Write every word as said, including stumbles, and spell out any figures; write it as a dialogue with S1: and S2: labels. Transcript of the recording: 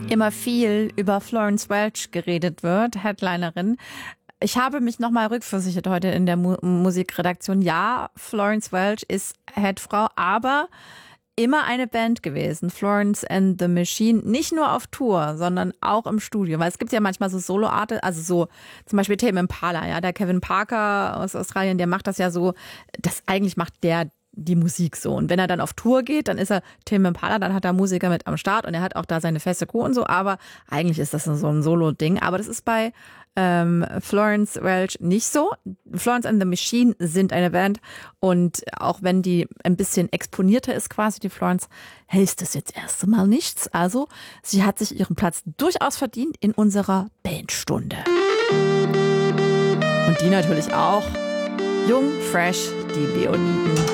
S1: immer viel über Florence Welch geredet wird, Headlinerin. Ich habe mich nochmal rückversichert heute in der Mu- Musikredaktion. Ja, Florence Welch ist Headfrau, aber immer eine Band gewesen, Florence and the Machine, nicht nur auf Tour, sondern auch im Studio, weil es gibt ja manchmal so Solo-Art, also so zum Beispiel Tame Impala, ja, der Kevin Parker aus Australien, der macht das ja so, das eigentlich macht der die Musik so. Und wenn er dann auf Tour geht, dann ist er Tame Impala, dann hat er Musiker mit am Start und er hat auch da seine feste Crew und so, aber eigentlich ist das so ein Solo-Ding. Aber das ist bei ähm, Florence Welch nicht so. Florence and the Machine sind eine Band und auch wenn die ein bisschen exponierter ist quasi, die Florence, heißt das jetzt erst einmal nichts. Also sie hat sich ihren Platz durchaus verdient in unserer Bandstunde. Und die natürlich auch. Jung, fresh, die Leoniden.